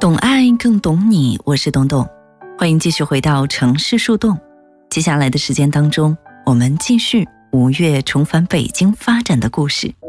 懂爱更懂你，我是董董，欢迎继续回到城市树洞。接下来的时间当中，我们继续5月重返北京发展的故事。